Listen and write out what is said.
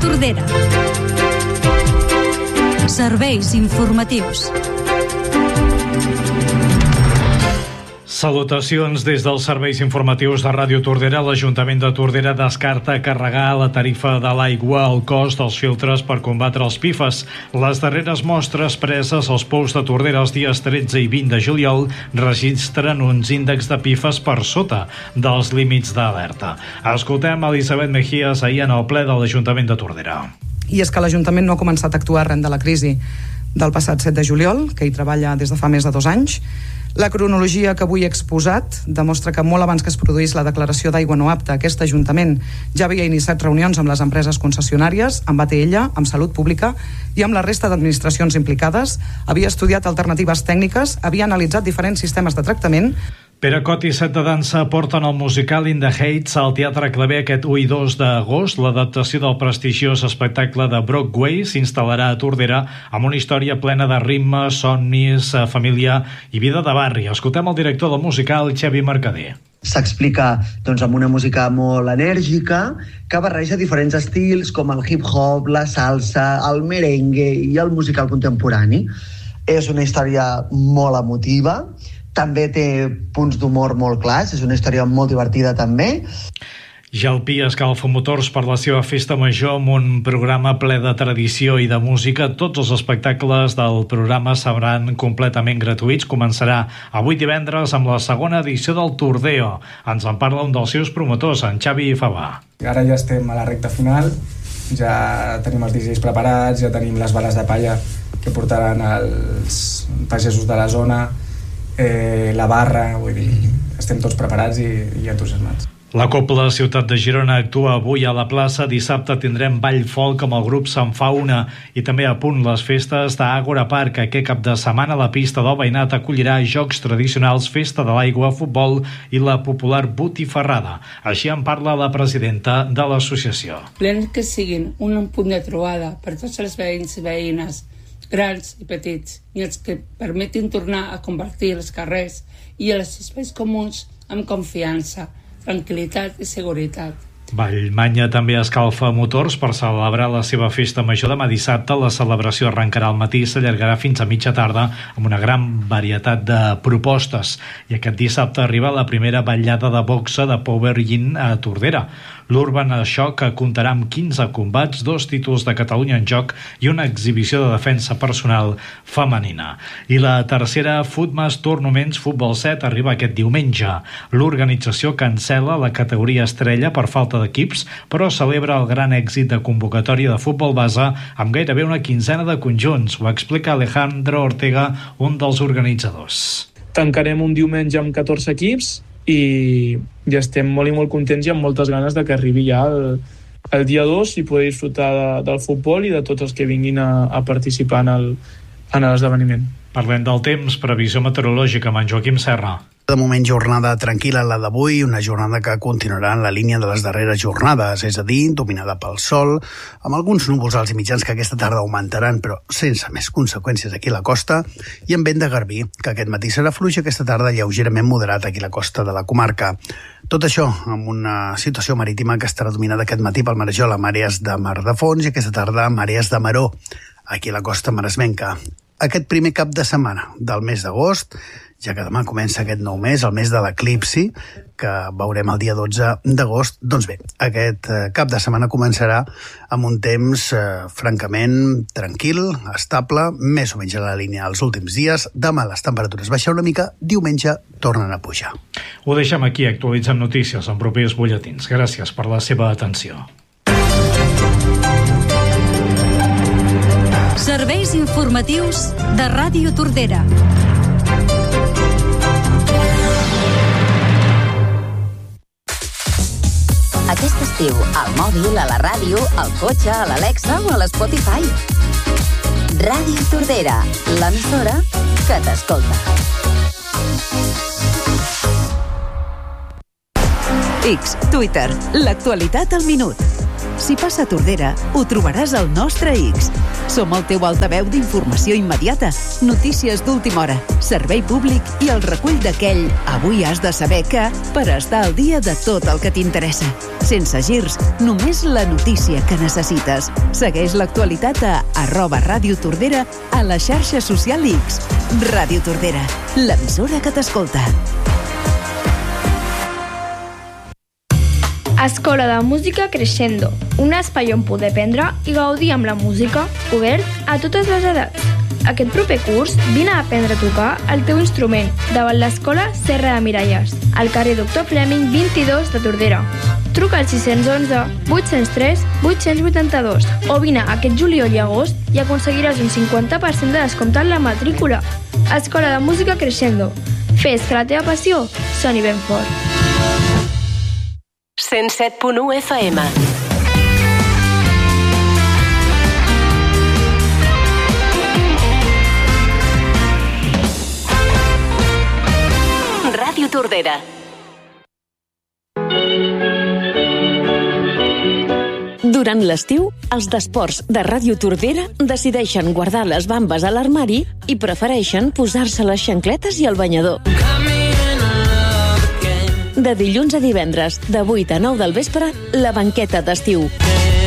Tordera. Serveis informatius. Salutacions des dels serveis informatius de Ràdio Tordera. L'Ajuntament de Tordera descarta carregar la tarifa de l'aigua al cost dels filtres per combatre els PFAS. Les darreres mostres preses als pous de Tordera els dies 13 i 20 de juliol registren uns índexs de PFAS per sota dels límits d'alerta. Escoltem Elisabet Mejías ahir en el ple de l'Ajuntament de Tordera. I és que l'Ajuntament no ha començat a actuar arran de la crisi del passat 7 de juliol, que hi treballa des de fa més de 2 anys. La cronologia que avui he exposat demostra que molt abans que es produís la declaració d'aigua no apta, aquest Ajuntament ja havia iniciat reunions amb les empreses concessionàries, amb ATL, amb Salut Pública i amb la resta d'administracions implicades, havia estudiat alternatives tècniques, havia analitzat diferents sistemes de tractament. Pere Cot i Set de Dansa porten el musical In the Heights al Teatre Claver aquest 1 i 2 d'agost. L'adaptació del prestigiós espectacle de Broadway s'instal·larà a Tordera amb una història plena de ritmes, somnis, família i vida de barri. Escoltem el director del musical, Xavi Mercader. S'explica amb una música molt enèrgica que barreja diferents estils com el hip-hop, la salsa, el merengue i el musical contemporani. És una història molt emotiva, també té punts d'humor molt clars, és una història molt divertida també. Jalpí escalfa motors per la seva festa major amb un programa ple de tradició i de música. Tots els espectacles del programa seran completament gratuïts. Començarà avui divendres amb la segona edició del Tordeo. Ens en parla un dels seus promotors, en Xavi Favà. Ara ja estem a la recta final, ja tenim els DJs preparats, ja tenim les bales de palla que portaran els pagesos de la zona, la barra, vull dir, estem tots preparats i entusiasmats. La Cobla Ciutat de Girona actua avui a la plaça. Dissabte tindrem ball folk amb el grup Sant Fauna i també a punt les festes d'Àgora Park. Aquest cap de setmana la pista del veïnat acollirà jocs tradicionals, festa de l'aigua, futbol i la popular botifarrada. Així en parla la presidenta de l'associació. Plens que siguin un punt de trobada per tots els veïns i veïnes, grans i petits, i els que permetin tornar a compartir els carrers i els espais comuns amb confiança, tranquil·litat i seguretat. Vallmanya també escalfa motors per celebrar la seva festa major demà dissabte. La celebració arrencarà al matí i s'allargarà fins a mitja tarda amb una gran varietat de propostes. I aquest dissabte arriba la primera ballada de boxa de Power Yin a Tordera. L'Urban Shock comptarà amb 15 combats, 2 títols de Catalunya en joc i una exhibició de defensa personal femenina. I la tercera Footmas Tournaments Futbol 7 arriba aquest diumenge. L'organització cancela la categoria estrella per falta d'equips, però celebra el gran èxit de convocatòria de futbol base amb gairebé una quinzena de conjunts. Ho explica Alejandro Ortega, un dels organitzadors. Tancarem un diumenge amb 14 equips i estem molt i molt contents i amb moltes ganes de que arribi ja el dia 2 i poder disfrutar del futbol i de tots els que vinguin a participar en l'esdeveniment. Parlem del temps, previsió meteorològica amb en Joaquim Serra. De moment jornada tranquil·la la d'avui, una jornada que continuarà en la línia de les darreres jornades, és a dir, dominada pel sol, amb alguns núvols alts i mitjans que aquesta tarda augmentaran, però sense més conseqüències aquí a la costa, i amb vent de garbí, que aquest matí serà fluix, aquesta tarda lleugerament moderat aquí a la costa de la comarca. Tot això amb una situació marítima que estarà dominada aquest matí pel marejol a màrees de mar de fons i aquesta tarda a màrees de maró, aquí a la costa maresmenca. Aquest primer cap de setmana del mes d'agost, ja que demà comença aquest nou mes, el mes de l'eclipsi, que veurem el dia 12 d'agost. Doncs bé, aquest cap de setmana començarà amb un temps francament tranquil, estable, més o menys a la línia dels últims dies. Demà les temperatures baixen una mica, diumenge tornen a pujar. Ho deixem aquí, actualitzem notícies en propers butlletins. Gràcies per la seva atenció. Serveis informatius de Ràdio Tordera. Aquest estiu, al mòbil, a la ràdio, al cotxe, a l'Alexa o a l'Spotify. Ràdio Tordera, l'emissora que t'escolta. X, Twitter, l'actualitat al minut. Si passa a Tordera, ho trobaràs al nostre X. Som el teu altaveu d'informació immediata, notícies d'última hora, servei públic i el recull d'aquell avui has de saber que per estar al dia de tot el que t'interessa. Sense girs, només la notícia que necessites. Segueix l'actualitat a @Ràdio Tordera a la xarxa social X. Ràdio Tordera, l'emissora que t'escolta. Escola de Música Crescendo, un espai on poder aprendre i gaudir amb la música, obert a totes les edats. Aquest proper curs vine a aprendre a tocar el teu instrument davant l'Escola Serra de Miralles, al carrer Doctor Fleming 22 de Tordera. Truca al 611 803 882 o vine aquest juliol i agost i aconseguiràs un 50% de descompte en la matrícula. Escola de Música Crescendo. Fes que la teva passió soni ben fort. 107.1 FM. Ràdio Tordera. Durant l'estiu, els d'esports de Ràdio Tordera decideixen guardar les bambes a l'armari i prefereixen posar-se les xancletes i el banyador. De dilluns a divendres, de 8 a 9 del vespre, la banqueta d'estiu.